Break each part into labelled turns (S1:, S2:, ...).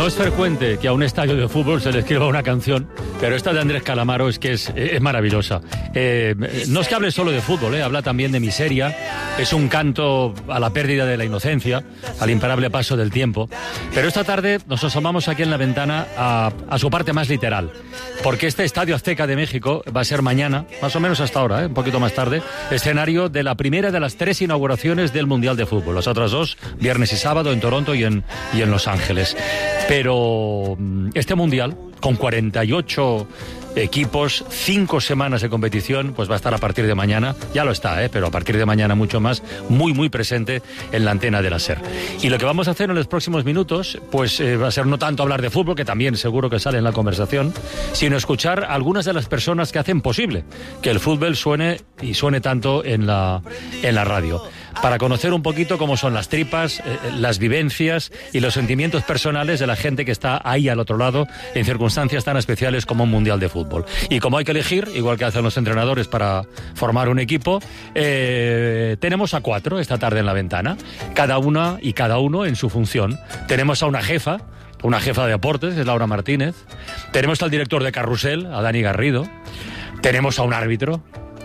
S1: No es frecuente que a un estadio de fútbol se le escriba una canción, pero esta de Andrés Calamaro es que es maravillosa. No es que hable solo de fútbol, habla también de miseria, es un canto a la pérdida de la inocencia, al imparable paso del tiempo. Pero esta tarde nos asomamos aquí en la ventana a su parte más literal, porque este Estadio Azteca de México va a ser mañana, más o menos hasta ahora, un poquito más tarde, escenario de la primera de las 3 inauguraciones del Mundial de Fútbol. Las otras 2, viernes y sábado, en Toronto y en Los Ángeles. Pero este Mundial, con 48 equipos, 5 semanas de competición, pues va a estar a partir de mañana, ya lo está, pero a partir de mañana mucho más, muy presente en la antena de la SER. Y lo que vamos a hacer en los próximos minutos, pues va a ser no tanto hablar de fútbol, que también seguro que sale en la conversación, sino escuchar a algunas de las personas que hacen posible que el fútbol suene tanto en la radio, para conocer un poquito cómo son las tripas, las vivencias y los sentimientos personales de la gente que está ahí al otro lado en circunstancias tan especiales como un Mundial de Fútbol. Y como hay que elegir, igual que hacen los entrenadores para formar un equipo, tenemos a 4 esta tarde en la ventana, cada una y cada uno en su función. Tenemos a una jefa de deportes, es Laura Martínez. Tenemos al director de Carrusel, a Dani Garrido. Tenemos a un árbitro,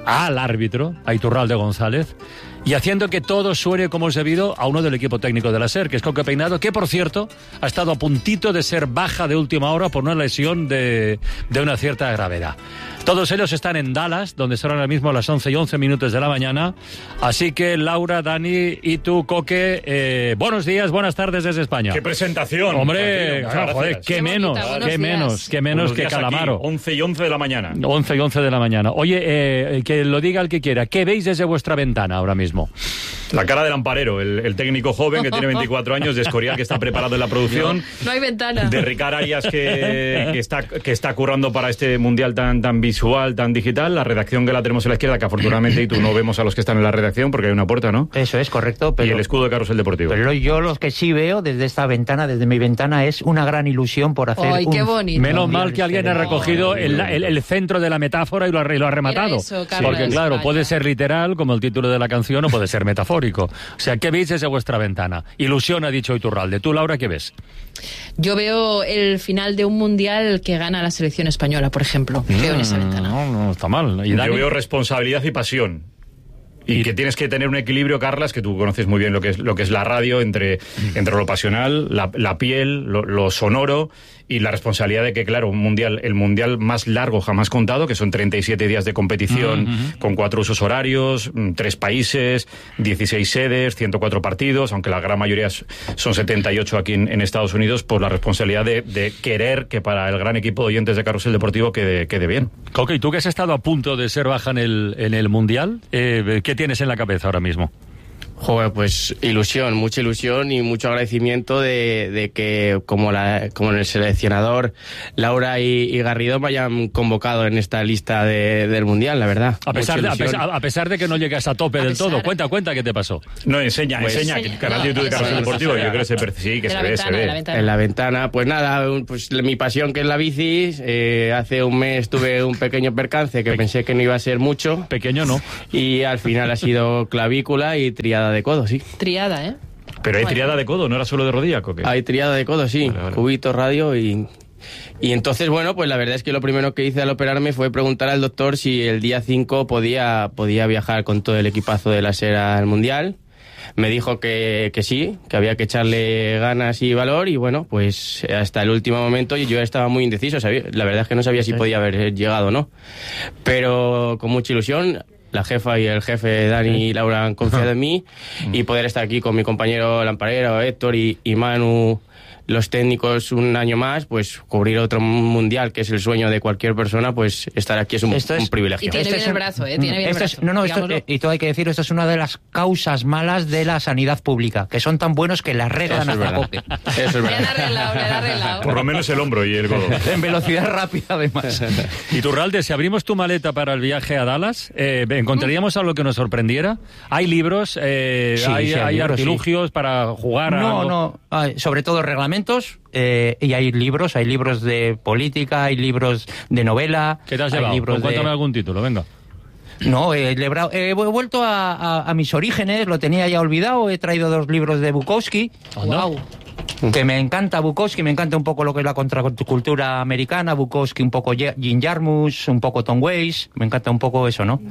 S1: a Iturralde González. Y haciendo que todo suene como es debido, a uno del equipo técnico de la SER, que es Coque Peinado, que por cierto ha estado a puntito de ser baja de última hora por una lesión de una cierta gravedad. Todos ellos están en Dallas, donde son ahora mismo las 11:11 de la mañana. Así que Laura, Dani y tú, Coque, buenos días, buenas tardes desde España.
S2: ¡Qué presentación!
S1: Hombre, joder, qué menos que Calamaro.
S2: 11:11 de la mañana.
S1: 11:11 de la mañana. Oye, que lo diga el que quiera. ¿Qué veis desde vuestra ventana ahora mismo?
S2: La cara del amparero, el técnico joven que tiene 24 años, de Escorial, que está preparado en la producción.
S3: No hay ventana.
S2: De Ricard Arias, que está currando para este mundial tan visual, tan digital. La redacción que la tenemos a la izquierda, que afortunadamente y tú no vemos a los que están en la redacción porque hay una puerta, ¿no?
S4: Eso es correcto.
S2: Y el escudo de Carrusel Deportivo.
S4: Pero yo los que sí veo desde esta ventana, desde mi ventana, es una gran ilusión por hacer.
S3: ¡Ay, qué bonito!
S1: Menos mal que alguien ha recogido el centro de la metáfora y lo ha rematado.
S3: Eso, Carlos,
S1: porque claro,
S3: vaya.
S1: puede ser literal, como el título de la canción, o puede ser metafórico. O sea, ¿qué veis desde vuestra ventana? Ilusión, ha dicho Iturralde. ¿Tú, Laura, qué ves?
S3: Yo veo el final de un mundial que gana la selección española, por ejemplo. Veo en esa ventana.
S1: No está mal. ¿Y Dani?
S2: Yo veo responsabilidad y pasión. Y que tienes que tener un equilibrio, Carlas, que tú conoces muy bien lo que es la radio, entre lo pasional, la piel, lo sonoro y la responsabilidad de que, claro, el mundial más largo jamás contado, que son 37 días de competición, con 4 usos horarios, 3 países, 16 sedes, 104 partidos, aunque la gran mayoría son 78 aquí en Estados Unidos, por la responsabilidad de querer que para el gran equipo de oyentes de Carrusel Deportivo quede bien.
S1: Ok, tú que has estado a punto de ser baja en el mundial, ¿qué tienes en la cabeza ahora mismo?
S5: Joder, pues mucha ilusión y mucho agradecimiento de que como en el seleccionador Laura y Garrido me hayan convocado en esta lista del Mundial, la verdad.
S1: A pesar de que no llegas a tope del todo. Cuenta qué te pasó.
S2: No, enseña, que el canal de YouTube de Carrusel Deportivo, yo creo que se ve.
S5: En la ventana, pues nada, pues mi pasión, que es la bici. Hace un mes tuve un pequeño percance que pensé que no iba a ser mucho.
S1: Pequeño no.
S5: Y al final ha sido clavícula y triada de codo, sí.
S3: Triada, ¿eh?
S2: Pero hay triada de codo, no era solo de rodilla, Coque.
S5: Hay triada de codo, sí. Vale. Cubito, radio y entonces, bueno, pues la verdad es que lo primero que hice al operarme fue preguntar al doctor si el día 5 podía viajar con todo el equipazo de la SER al Mundial. Me dijo que sí, que había que echarle ganas y valor, y bueno, pues hasta el último momento yo estaba muy indeciso. La verdad es que no sabía si podía haber llegado o no. Pero con mucha ilusión, la jefa y el jefe Dani y Laura han confiado en mí, y poder estar aquí con mi compañero Lamparero, Héctor y Manu, los técnicos, un año más, pues cubrir otro mundial, que es el sueño de cualquier persona, pues estar aquí es un privilegio.
S3: Y tiene bien el brazo, tiene bien el brazo.
S4: Y todo hay que decir, esto es una de las causas malas de la sanidad pública, que son tan buenos que la arreglan hasta Coque.
S5: Eso es verdad.
S3: Le han arreglado.
S2: Por lo menos el hombro y el codo.
S4: En velocidad rápida, además.
S1: Iturralde, si abrimos tu maleta para el viaje a Dallas, ¿encontraríamos algo que nos sorprendiera? ¿Hay libros? ¿Hay artilugios para jugar a algo?
S4: No, sobre todo reglamentos. Y hay libros de política, hay libros de novela.
S1: ¿Qué te has llevado? Cuéntame algún título, venga.
S4: No, he vuelto a mis orígenes, lo tenía ya olvidado, he traído 2 libros de Bukowski.
S3: Wow.
S4: Que me encanta Bukowski, me encanta un poco lo que es la contracultura americana, Bukowski un poco Jim Jarmusch, un poco Tom Waits, me encanta un poco eso, ¿no?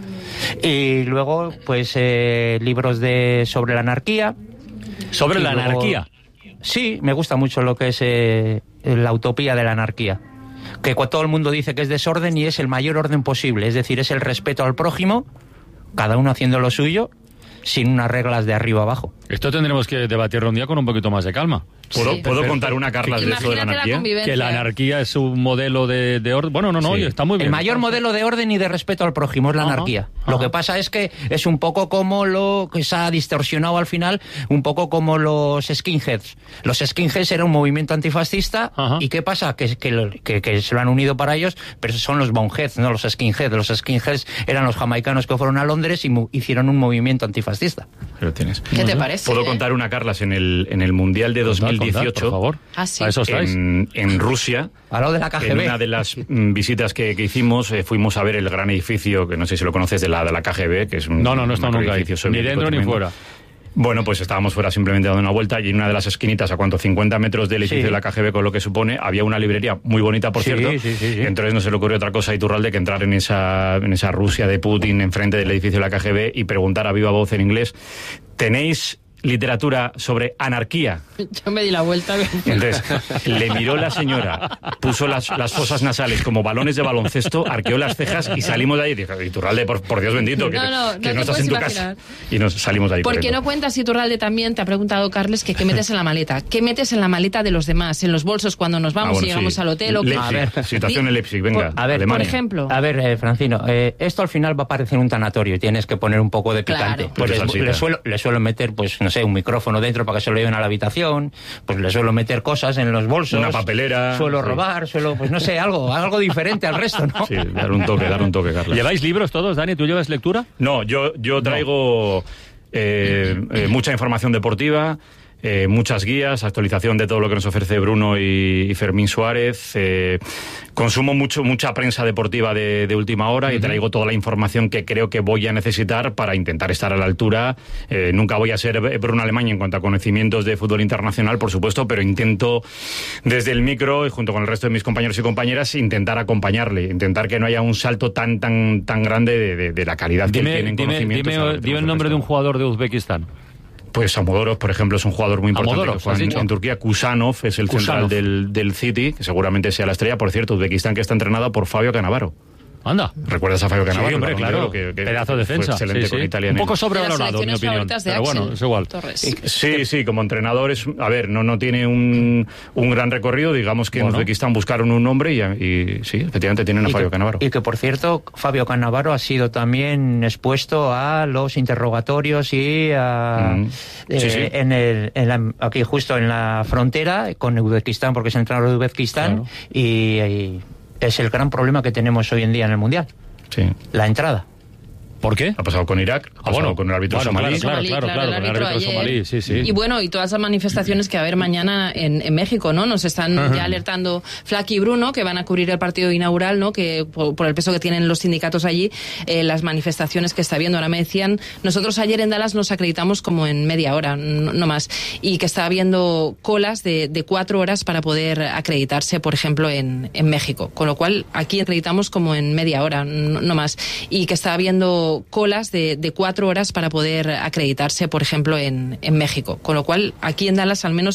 S4: Y luego, pues, libros sobre la anarquía.
S1: ¿Sobre la
S4: luego,
S1: anarquía?
S4: Sí, me gusta mucho lo que es la utopía de la anarquía. Que todo el mundo dice que es desorden y es el mayor orden posible, es decir, es el respeto al prójimo, cada uno haciendo lo suyo, sin unas reglas de arriba abajo.
S1: Esto tendremos que debatirlo un día con un poquito más de calma.
S2: ¿Puedo contar una, Carlas, de eso de la anarquía?
S1: Que la anarquía es un modelo de orden. Bueno, no, sí. Está muy bien.
S4: El mayor modelo de orden y de respeto al prójimo es la anarquía. Lo que pasa es que es un poco como lo que se ha distorsionado al final, un poco como los skinheads. Los skinheads era un movimiento antifascista. ¿Y qué pasa? Que se lo han unido para ellos, pero son los boneheads, no los skinheads. Los skinheads eran los jamaicanos que fueron a Londres y hicieron un movimiento antifascista.
S2: Lo tienes.
S3: ¿Qué te parece?
S2: ¿Puedo contar una, Carlas? En el Mundial de 2018,
S1: por favor.
S3: Sí.
S1: A eso estáis.
S2: En Rusia,
S4: a lo de la KGB.
S2: en una de las visitas que hicimos, fuimos a ver el gran edificio, que no sé si lo conoces, de la KGB, que es un
S1: No está nunca ahí. Ni dentro ni fuera.
S2: Bueno, pues estábamos fuera simplemente dando una vuelta y en una de las esquinitas, a 50 metros del edificio de la KGB, con lo que supone, había una librería muy bonita, por cierto.
S1: Sí.
S2: Entonces no se le ocurrió otra cosa a Iturralde que entrar en esa Rusia de Putin enfrente del edificio de la KGB y preguntar a viva voz en inglés: ¿tenéis literatura sobre anarquía?
S3: Yo me di la vuelta.
S2: Entonces, le miró la señora, puso las fosas nasales como balones de baloncesto, arqueó las cejas y salimos de ahí. Dijo: Iturralde, por Dios bendito, que no estás en tu casa. Y nos salimos de ahí.
S3: ¿Por qué no cuentas, Iturralde, también? Te ha preguntado Carles que qué metes en la maleta. ¿Qué metes en la maleta de los demás? En los bolsos cuando nos vamos y llegamos al hotel.
S2: A ver, situación en Leipzig, venga.
S3: Por ejemplo.
S4: A ver, Francino, esto al final va a parecer un tanatorio y tienes que poner un poco de picante.
S3: Claro.
S4: Pues le suelo meter, pues no sé, un micrófono dentro para que se lo lleven a la habitación, pues le suelo meter cosas en los bolsos,
S2: una papelera,
S4: suelo robar, pues no sé, algo diferente al resto, ¿no?
S2: Sí, dar un toque, Carlos.
S1: ¿Lleváis libros todos, Dani? ¿Tú llevas lectura?
S2: No, yo traigo mucha información deportiva, muchas guías, actualización de todo lo que nos ofrece Bruno y Fermín Suárez. Consumo mucha prensa deportiva de última hora y traigo toda la información que creo que voy a necesitar para intentar estar a la altura. Nunca voy a ser Bruno Alemán en cuanto a conocimientos de fútbol internacional, por supuesto, pero intento desde el micro y junto con el resto de mis compañeros y compañeras intentar acompañarle, intentar que no haya un salto tan grande de la calidad que él tiene en conocimientos.
S1: Dime el nombre de un jugador de Uzbekistán.
S2: Pues Samodorov, por ejemplo, es un jugador muy importante.
S1: Amodorov,
S2: en Turquía. Kusanov es el central del City, que seguramente sea la estrella. Por cierto, Uzbekistán, que está entrenado por Fabio Cannavaro.
S1: Anda.
S2: ¿Recuerdas a Fabio Cannavaro?
S1: Sí, hombre, claro. Que pedazo de defensa.
S2: Excelente con Italia.
S1: Un poco sobrevalorado, en mi opinión. Pero bueno, es igual.
S2: Sí, como entrenador no tiene un gran recorrido. Digamos que en Uzbekistán buscaron un nombre y sí, efectivamente tienen a Fabio Cannavaro.
S4: Y que, por cierto, Fabio Cannavaro ha sido también expuesto a los interrogatorios y aquí justo en la frontera con Uzbekistán, porque es entrenador de Uzbekistán, claro. y es el gran problema que tenemos hoy en día en el Mundial.
S2: Sí.
S4: La entrada.
S1: ¿Por qué?
S2: Ha pasado con Irak, ha pasado con el árbitro somalí.
S1: Claro, con el árbitro somalí, sí.
S3: Y bueno, y todas las manifestaciones que va a haber mañana en México, ¿no? Nos están ya alertando Flaky y Bruno, que van a cubrir el partido inaugural, ¿no? Que por el peso que tienen los sindicatos allí, las manifestaciones que está habiendo. Ahora me decían, nosotros ayer en Dallas nos acreditamos como en media hora, no más, y que está habiendo colas de 4 horas para poder acreditarse, por ejemplo, en México. Con lo cual, aquí acreditamos como en media hora, no más, y que está habiendo colas de 4 horas para poder acreditarse, por ejemplo, en México. Con lo cual, aquí en Dallas al menos